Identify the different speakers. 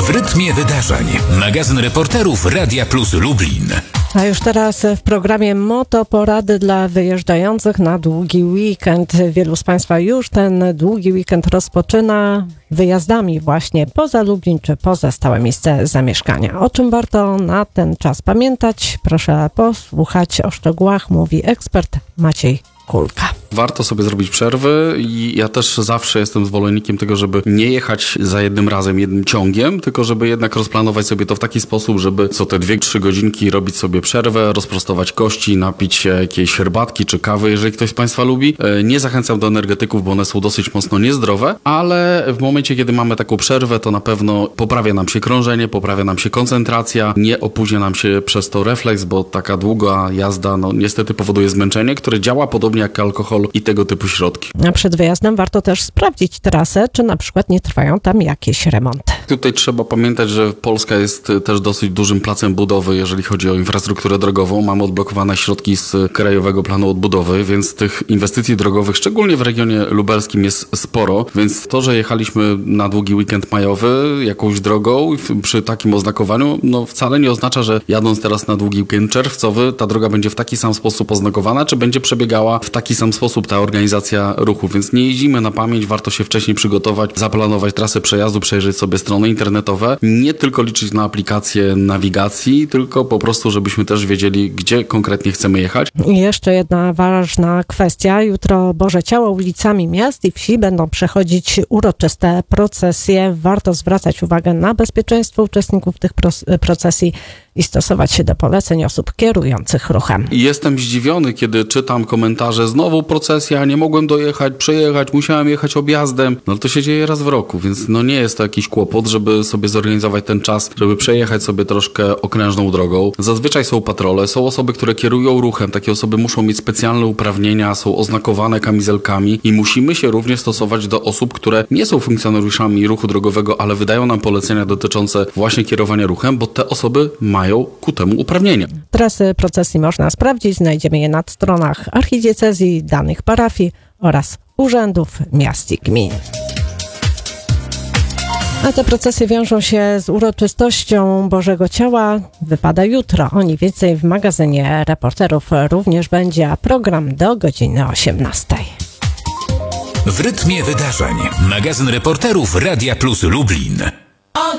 Speaker 1: W rytmie wydarzeń. Magazyn reporterów Radia Plus Lublin.
Speaker 2: A już teraz w programie Motoporady dla wyjeżdżających na długi weekend. Wielu z Państwa już ten długi weekend rozpoczyna wyjazdami właśnie poza Lublin czy poza stałe miejsce zamieszkania. O czym warto na ten czas pamiętać? Proszę posłuchać, o szczegółach mówi ekspert Maciej Kulka.
Speaker 3: Warto sobie zrobić przerwy i ja też zawsze jestem zwolennikiem tego, żeby nie jechać za jednym razem, jednym ciągiem, tylko żeby jednak rozplanować sobie to w taki sposób, żeby co te 2-3 godzinki robić sobie przerwę, rozprostować kości, napić się jakiejś herbatki czy kawy, jeżeli ktoś z Państwa lubi. Nie zachęcam do energetyków, bo one są dosyć mocno niezdrowe, ale w momencie, kiedy mamy taką przerwę, to na pewno poprawia nam się krążenie, poprawia nam się koncentracja, nie opóźnia nam się przez to refleks, bo taka długa jazda niestety powoduje zmęczenie, które działa podobnie jak alkohol i tego typu środki.
Speaker 2: A przed wyjazdem warto też sprawdzić trasę, czy na przykład nie trwają tam jakieś remonty.
Speaker 3: Tutaj trzeba pamiętać, że Polska jest też dosyć dużym placem budowy, jeżeli chodzi o infrastrukturę drogową. Mamy odblokowane środki z Krajowego Planu Odbudowy, więc tych inwestycji drogowych, szczególnie w regionie lubelskim, jest sporo. Więc to, że jechaliśmy na długi weekend majowy jakąś drogą przy takim oznakowaniu, wcale nie oznacza, że jadąc teraz na długi weekend czerwcowy, ta droga będzie w taki sam sposób oznakowana, czy będzie przebiegała w taki sam sposób ta organizacja ruchu. Więc nie jeździmy na pamięć, warto się wcześniej przygotować, zaplanować trasę przejazdu, przejrzeć sobie strony internetowe, nie tylko liczyć na aplikację nawigacji, tylko po prostu, żebyśmy też wiedzieli, gdzie konkretnie chcemy jechać.
Speaker 2: I jeszcze jedna ważna kwestia. Jutro Boże Ciało ulicami miast i wsi będą przechodzić uroczyste procesje. Warto zwracać uwagę na bezpieczeństwo uczestników tych procesji i stosować się do poleceń osób kierujących ruchem.
Speaker 3: Jestem zdziwiony, kiedy czytam komentarze, znowu procesja, nie mogłem dojechać, przejechać, musiałem jechać objazdem. To się dzieje raz w roku, więc nie jest to jakiś kłopot, żeby sobie zorganizować ten czas, żeby przejechać sobie troszkę okrężną drogą. Zazwyczaj są patrole, są osoby, które kierują ruchem, takie osoby muszą mieć specjalne uprawnienia, są oznakowane kamizelkami i musimy się również stosować do osób, które nie są funkcjonariuszami ruchu drogowego, ale wydają nam polecenia dotyczące właśnie kierowania ruchem, bo te osoby mają ku temu uprawnienia.
Speaker 2: Trasy procesji można sprawdzić, znajdziemy je na stronach archidiecezji, danych parafii oraz urzędów miast i gmin. A te procesje wiążą się z uroczystością Bożego Ciała. Wypada jutro. O niej więcej w magazynie reporterów również będzie, a program do godziny 18.
Speaker 1: W rytmie wydarzeń. Magazyn reporterów Radia Plus Lublin.